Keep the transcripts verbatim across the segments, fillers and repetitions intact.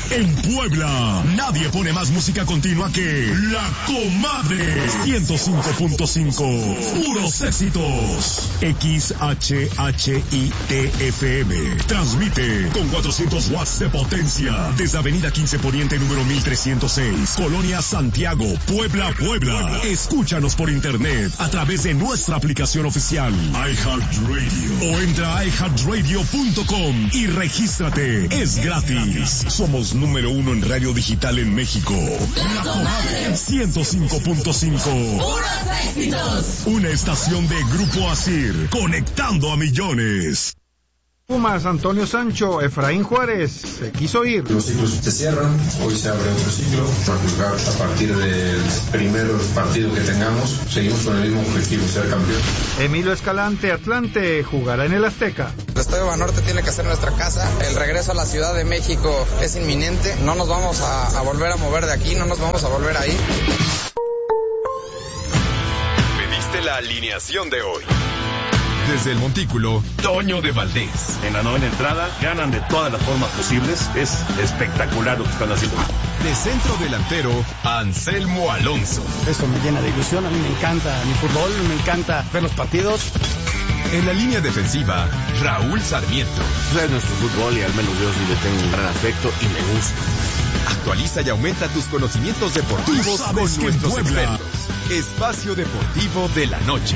En Puebla, nadie pone más música continua que La Comadre. ciento cinco punto cinco, puros éxitos. X H H I T F M. Transmite con cuatrocientos watts de potencia desde Avenida quince Poniente número mil trescientos seis, Colonia Santiago, Puebla, Puebla. Escúchanos por internet a través de nuestra aplicación oficial iHeartRadio o entra a i heart radio punto com y regístrate. Es gratis. Somos número uno en radio digital en México. La Comadre ciento cinco punto cinco. ¡Puros éxitos! Una estación de Grupo Asir, conectando a millones. Pumas, Antonio Sancho, Efraín Juárez, se quiso ir. Los ciclos se cierran, hoy se abre otro ciclo. A juzgar a partir del primer partido que tengamos, seguimos con el mismo objetivo, ser campeón. Emilio Escalante, Atlante, jugará en el Azteca. El Estadio Banorte tiene que ser nuestra casa. El regreso a la Ciudad de México es inminente. No nos vamos a, a volver a mover de aquí, no nos vamos a volver a ir. Pediste la alineación de hoy. Desde el Montículo, Toño de Valdés. En la novena entrada, ganan de todas las formas posibles. Es espectacular lo que están haciendo. De centro delantero, Anselmo Alonso. Eso me llena de ilusión. A mí me encanta mi fútbol, me encanta ver los partidos. En la línea defensiva, Raúl Sarmiento. Es nuestro fútbol y al menos yo sí le tengo un gran afecto y me gusta. Actualiza y aumenta tus conocimientos deportivos con nuestros expertos. Espacio Deportivo de la Noche.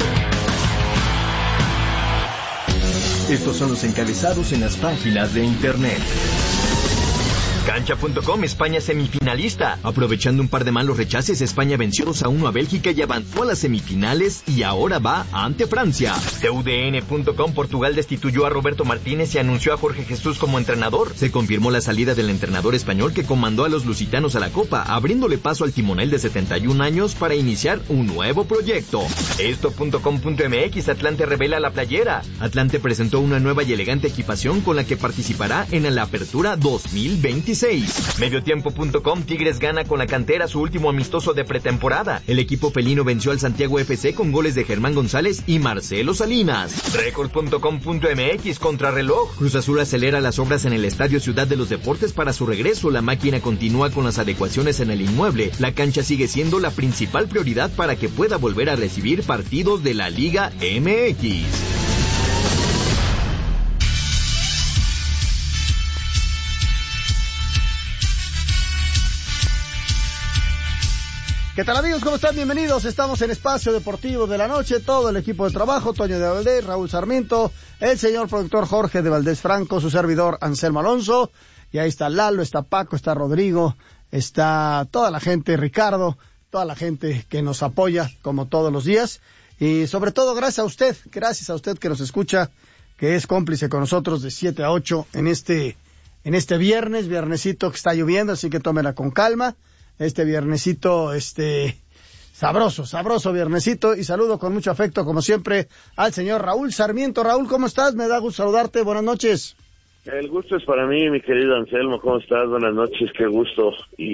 Estos son los encabezados en las páginas de internet. Cancha punto com, España semifinalista. Aprovechando un par de malos rechaces, España venció dos a uno a Bélgica y avanzó a las semifinales y ahora va ante Francia. C U D N punto com, Portugal destituyó a Roberto Martínez y anunció a Jorge Jesús como entrenador. Se confirmó la salida del entrenador español que comandó a los lusitanos a la Copa, abriéndole paso al timonel de setenta y un años para iniciar un nuevo proyecto. Esto punto com punto m x, Atlante revela la playera. Atlante presentó una nueva y elegante equipación con la que participará en la Apertura dos mil veintiséis. Mediotiempo punto com, Tigres gana con la cantera su último amistoso de pretemporada. El equipo felino venció al Santiago F C con goles de Germán González y Marcelo Salinas. Record punto com punto m x, contrarreloj. Cruz Azul acelera las obras en el Estadio Ciudad de los Deportes para su regreso. La máquina continúa con las adecuaciones en el inmueble. La cancha sigue siendo la principal prioridad para que pueda volver a recibir partidos de la Liga M X. ¿Qué tal, amigos? ¿Cómo están? Bienvenidos. Estamos en Espacio Deportivo de la Noche. Todo el equipo de trabajo, Toño de Valdés, Raúl Sarmiento, el señor productor Jorge de Valdés Franco, su servidor Anselmo Alonso. Y ahí está Lalo, está Paco, está Rodrigo, está toda la gente, Ricardo, toda la gente que nos apoya como todos los días. Y sobre todo gracias a usted, gracias a usted que nos escucha, que es cómplice con nosotros de siete a ocho en este, en este viernes, viernesito que está lloviendo, así que tómela con calma. Este viernesito, este, sabroso, sabroso viernesito, y saludo con mucho afecto, como siempre, al señor Raúl Sarmiento. Raúl, ¿cómo estás? Me da gusto saludarte, buenas noches. El gusto es para mí, mi querido Anselmo, ¿cómo estás? Buenas noches, qué gusto,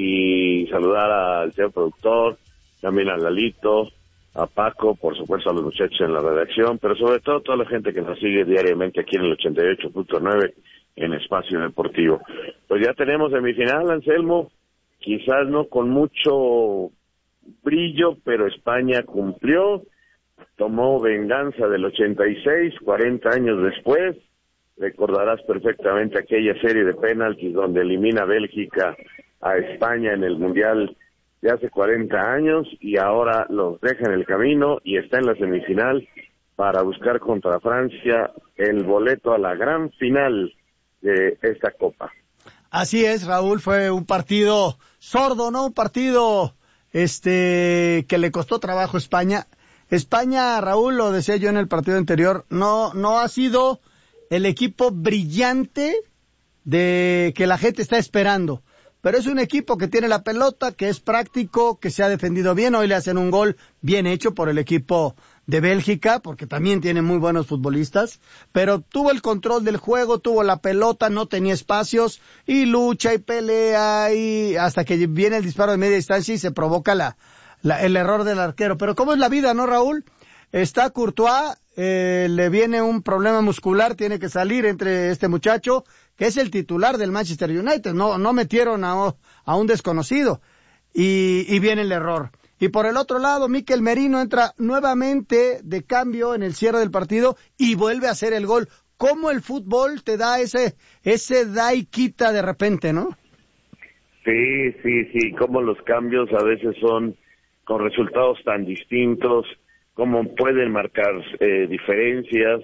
y saludar al señor productor, también a Lalito, a Paco, por supuesto a los muchachos en la redacción, pero sobre todo a toda la gente que nos sigue diariamente aquí en el ochenta y ocho punto nueve en Espacio Deportivo. Pues ya tenemos semifinal, Anselmo. Quizás no con mucho brillo, pero España cumplió, tomó venganza del ochenta y seis, cuarenta años después. Recordarás perfectamente aquella serie de penaltis donde elimina a Bélgica a España en el Mundial de hace cuarenta años, y ahora los deja en el camino y está en la semifinal para buscar contra Francia el boleto a la gran final de esta Copa. Así es, Raúl, fue un partido sordo, ¿no? Un partido este que le costó trabajo a España. España, Raúl, lo decía yo en el partido anterior, no no ha sido el equipo brillante de que la gente está esperando, pero es un equipo que tiene la pelota, que es práctico, que se ha defendido bien. Hoy le hacen un gol bien hecho por el equipo de Bélgica, porque también tiene muy buenos futbolistas, pero tuvo el control del juego, tuvo la pelota, no tenía espacios, y lucha y pelea, y hasta que viene el disparo de media distancia y se provoca la, la el error del arquero. Pero ¿cómo es la vida, no, Raúl? Está Courtois, eh, le viene un problema muscular, tiene que salir entre este muchacho, que es el titular del Manchester United, no, no metieron a, a un desconocido, y, y viene el error. Y por el otro lado, Mikel Merino entra nuevamente de cambio en el cierre del partido y vuelve a hacer el gol. ¿Cómo el fútbol te da ese, ese da y quita de repente, no? Sí, sí, sí, como los cambios a veces son con resultados tan distintos, cómo pueden marcar eh, diferencias.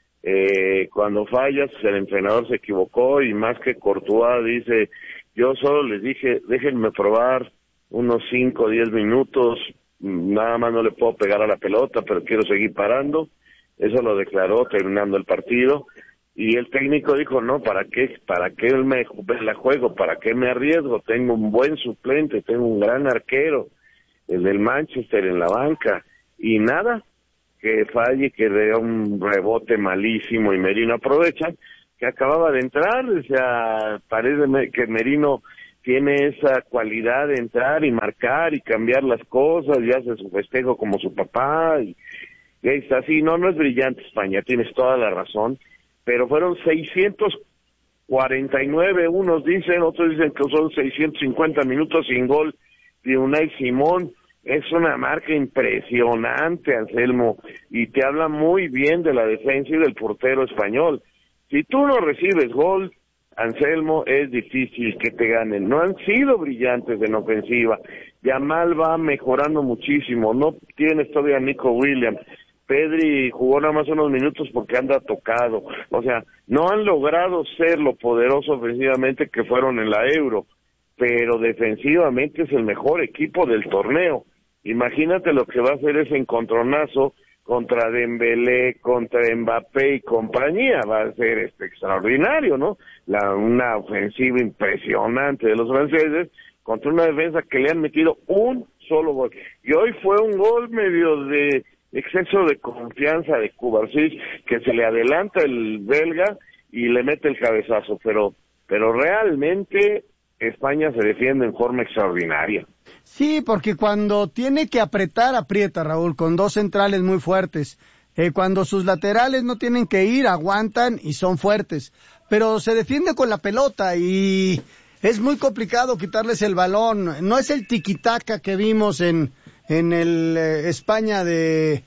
Eh, cuando fallas, el entrenador se equivocó y más que Courtois dice, yo solo les dije, déjenme probar unos cinco o diez minutos, nada más no le puedo pegar a la pelota, pero quiero seguir parando. Eso lo declaró terminando el partido. Y el técnico dijo, no, ¿para qué? ¿Para qué me la juego? ¿Para qué me arriesgo? Tengo un buen suplente, tengo un gran arquero, el del Manchester en la banca. Y nada, que falle, que dé un rebote malísimo y Merino aprovecha, que acababa de entrar. O sea, parece que Merino tiene esa cualidad de entrar y marcar y cambiar las cosas y hace su festejo como su papá. Y, y ahí está, sí, no, no es brillante España, tienes toda la razón. Pero fueron seiscientos cuarenta y nueve, unos dicen, otros dicen que son seiscientos cincuenta minutos sin gol de Unai Simón. Es una marca impresionante, Anselmo, y te habla muy bien de la defensa y del portero español. Si tú no recibes gol, Anselmo, es difícil que te ganen. No han sido brillantes en ofensiva. Yamal va mejorando muchísimo, no tienes todavía a Nico Williams. Pedri jugó nada más unos minutos porque anda tocado. O sea, no han logrado ser lo poderoso ofensivamente que fueron en la Euro, pero defensivamente es el mejor equipo del torneo. Imagínate lo que va a hacer ese encontronazo contra Dembélé, contra Mbappé y compañía. Va a ser este extraordinario, ¿no? La, una ofensiva impresionante de los franceses contra una defensa que le han metido un solo gol. Y hoy fue un gol medio de exceso de confianza de Cubarsí, que se le adelanta el belga y le mete el cabezazo, pero pero realmente España se defiende en forma extraordinaria. Sí, porque cuando tiene que apretar, aprieta, Raúl, con dos centrales muy fuertes. Eh, cuando sus laterales no tienen que ir, aguantan y son fuertes. Pero se defiende con la pelota y es muy complicado quitarles el balón. No es el tiquitaca que vimos en en el eh, España de,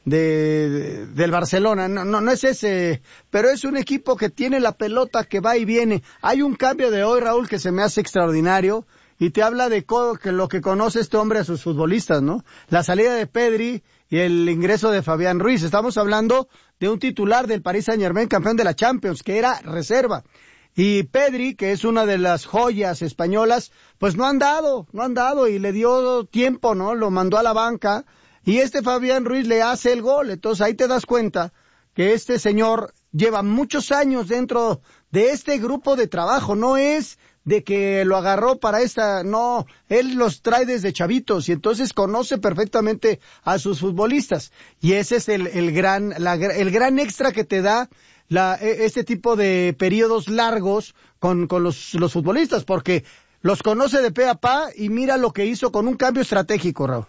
de, de del Barcelona, no, no, no es ese, pero es un equipo que tiene la pelota que va y viene. Hay un cambio de hoy, Raúl, que se me hace extraordinario, y te habla de co- que lo que conoce este hombre a sus futbolistas, ¿no? La salida de Pedri y el ingreso de Fabián Ruiz. Estamos hablando de un titular del Paris Saint-Germain, campeón de la Champions, que era reserva. Y Pedri, que es una de las joyas españolas, pues no han dado, no han dado y le dio tiempo, ¿no? Lo mandó a la banca y este Fabián Ruiz le hace el gol. Entonces ahí te das cuenta que este señor lleva muchos años dentro de este grupo de trabajo. No es de que lo agarró para esta, no, él los trae desde chavitos y entonces conoce perfectamente a sus futbolistas. Y ese es el, el gran, la, el gran extra que te da La, este tipo de periodos largos con, con los, los futbolistas, porque los conoce de pe a pa y mira lo que hizo con un cambio estratégico, Raúl.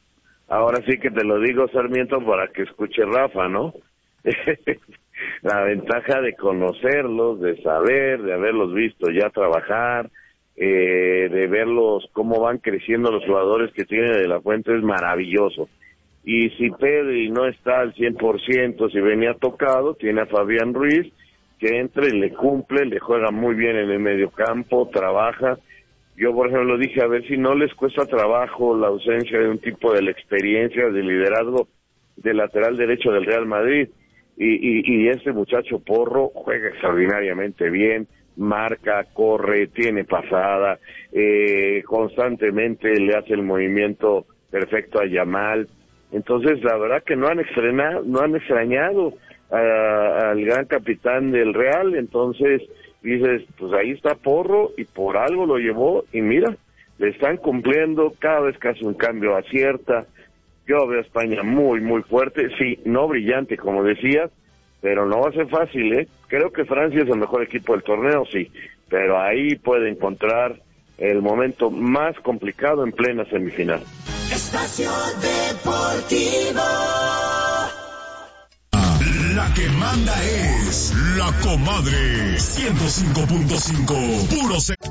Ahora sí que te lo digo, Sarmiento, para que escuche Rafa, ¿no? La ventaja de conocerlos, de saber, de haberlos visto ya trabajar, eh, de verlos cómo van creciendo los jugadores que tiene de la Fuente es maravilloso. Y si Pedri no está al cien por ciento, si venía tocado, tiene a Fabián Ruiz, que entra y le cumple, le juega muy bien en el mediocampo, trabaja. Yo, por ejemplo, dije, a ver si no les cuesta trabajo la ausencia de un tipo de la experiencia, de liderazgo del lateral derecho del Real Madrid. Y, y, y este muchacho Porro juega extraordinariamente bien, marca, corre, tiene pasada, eh, constantemente le hace el movimiento perfecto a Yamal. Entonces, la verdad que no han extrañado, no han extrañado a, al gran capitán del Real. Entonces, dices, pues ahí está Porro y por algo lo llevó y mira, le están cumpliendo, cada vez que hace un cambio acierta. Yo veo a España muy, muy fuerte, sí, no brillante como decías, pero no va a ser fácil, ¿eh? Creo que Francia es el mejor equipo del torneo, sí, pero ahí puede encontrar el momento más complicado en plena semifinal. Espacio Deportivo. La La que manda es La Comadre ciento cinco punto cinco. Puro se